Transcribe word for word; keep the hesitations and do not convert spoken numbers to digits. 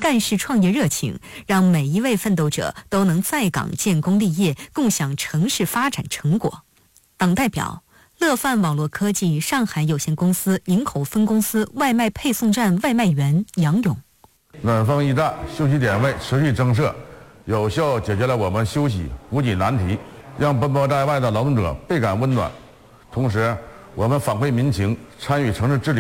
干事创业热情，让每一位奋斗者都能在岗建功立业，共享城市发展成果。党代表、乐饭网络科技上海有限公司营口分公司外卖配送站外卖员杨勇。 暖风驿站休息点位持续增设，有效解决了我们休息补给难题，让奔波在外的劳动者倍感温暖。同时，我们反馈民情，参与城市治理。